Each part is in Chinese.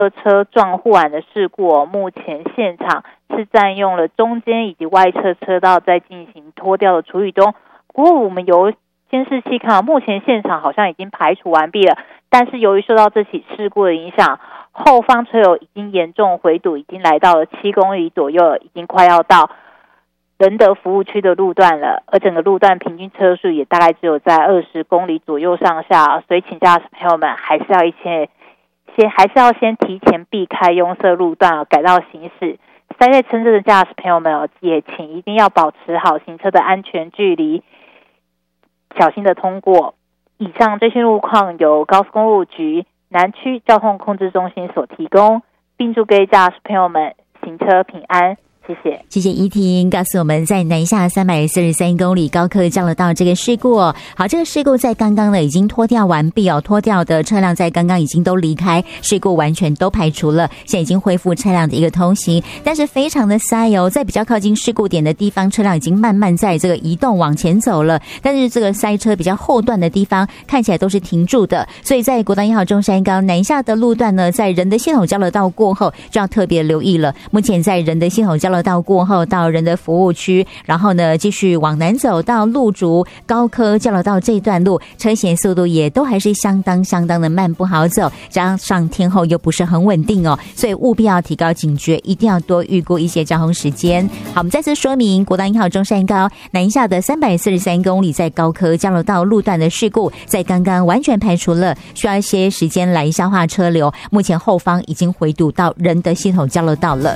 车撞护栏的事故目前现场是占用了中间以及外侧车道在进行拖吊的处理中。不过我们由监视器看目前现场好像已经排除完毕了，但是由于受到这起事故的影响，后方车友已经严重回堵，已经来到了7公里左右，已经快要到仁德服务区的路段了，而整个路段平均车速也大概只有在20公里左右上下，所以请驾驶朋友们还是要先提前避开拥塞路段改道行驶。塞在车阵的驾驶朋友们也请一定要保持好行车的安全距离，小心的通过。以上这些路况由高速公路局南区交通控制中心所提供，并祝各位驾驶朋友们行车平安。谢谢， 谢谢怡婷告诉我们在南下343公里高客交流道这个事故好，这个事故在刚刚呢已经拖吊完毕拖吊的车辆在刚刚已经都离开，事故完全都排除了，现在已经恢复车辆的一个通行，但是非常的塞在比较靠近事故点的地方，车辆已经慢慢在这个移动往前走了，但是这个塞车比较后段的地方看起来都是停住的，所以在国道1号中山高南下的路段呢，在仁德系统交流道过后就要特别留意了。目前在仁德系统交流道过后到仁德服务区，然后呢继续往南走到路竹高科交流道这一段路，车行速度也都还是相当的慢，不好走，加上天候又不是很稳定所以务必要提高警觉，一定要多预估一些交通时间。好，我们再次说明国道1号中山高南下的343公里在高科交流道路段的事故在刚刚完全排除了，需要一些时间来消化车流，目前后方已经回堵到仁德系统交流道了。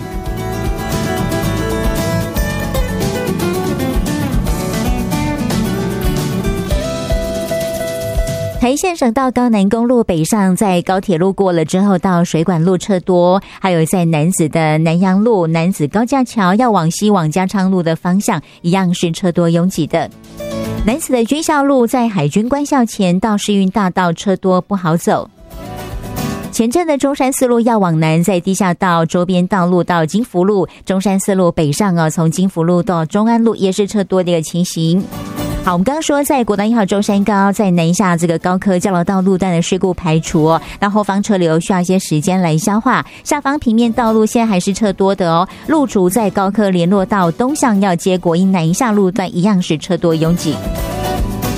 台线省道高南公路北上，在高铁路过了之后到水管路车多，还有在楠梓的南阳路、楠梓高架桥要往西往嘉昌路的方向一样是车多拥挤的。楠梓的军校路在海军官校前到世运大道车多不好走。前镇的中山四路要往南，在地下道周边道路到金福路，中山四路北上从金福路到中安路也是车多的一个情形。好，我们刚刚说在国道1号中山高在南下这个高科交流道路段的事故排除那后方车流需要一些时间来消化，下方平面道路现在还是车多的路竹在高科联络道东向要接国一南下路段一样是车多拥挤。